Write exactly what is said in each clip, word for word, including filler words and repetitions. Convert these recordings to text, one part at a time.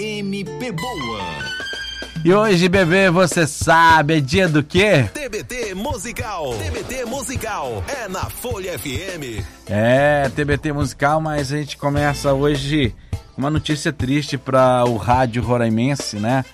M P Boa. E hoje, bebê, você sabe, é dia do quê? T B T Musical. T B T Musical é na Folha F M. É, T B T Musical, mas a gente começa hoje uma notícia triste para o rádio roraimense, né?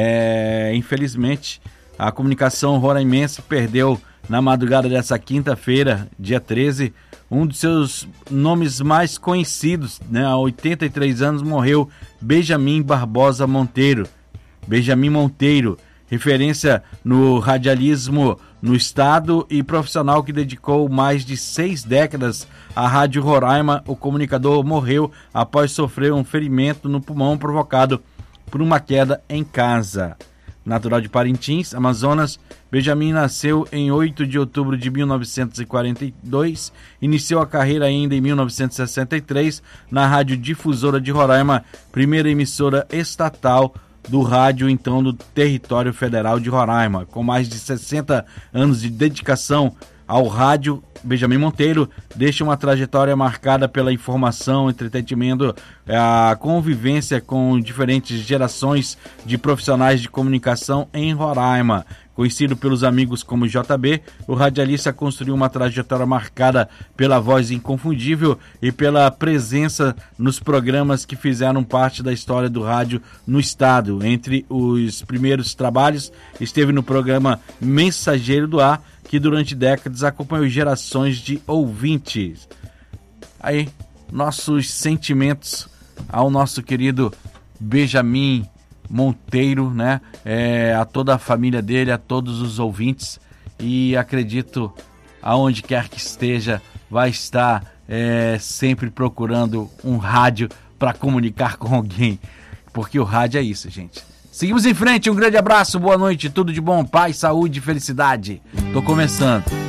É, infelizmente, a comunicação roraimense perdeu na madrugada dessa quinta-feira, dia treze, um dos seus nomes mais conhecidos, né? Há oitenta e três anos morreu Benjamin Barbosa Monteiro. Benjamin Monteiro, referência no radialismo no estado e profissional que dedicou mais de seis décadas à Rádio Roraima. O comunicador morreu após sofrer um ferimento no pulmão provocado por uma queda em casa. Natural de Parintins, Amazonas, Benjamin nasceu em oito de outubro de mil novecentos e quarenta e dois, iniciou a carreira ainda em mil novecentos e sessenta e três na Rádio Difusora de Roraima, primeira emissora estatal do rádio, então, do território federal de Roraima. Com mais de sessenta anos de dedicação ao rádio, Benjamin Monteiro deixa uma trajetória marcada pela informação, entretenimento, a convivência com diferentes gerações de profissionais de comunicação em Roraima. Conhecido pelos amigos como J B, o radialista construiu uma trajetória marcada pela voz inconfundível e pela presença nos programas que fizeram parte da história do rádio no estado. Entre os primeiros trabalhos, esteve no programa Mensageiro do Ar, que durante décadas acompanhou gerações de ouvintes. Aí, nossos sentimentos ao nosso querido Benjamin Monteiro, né? É, a toda a família dele, a todos os ouvintes, e acredito, aonde quer que esteja, vai estar é, sempre procurando um rádio para comunicar com alguém, porque o rádio é isso, gente. Seguimos em frente, um grande abraço, boa noite, tudo de bom, paz, saúde e felicidade. Tô começando.